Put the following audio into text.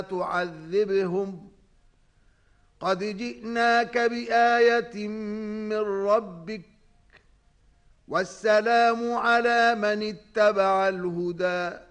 تعذبهم قد جئناك بآية من ربك والسلام على من اتبع الهدى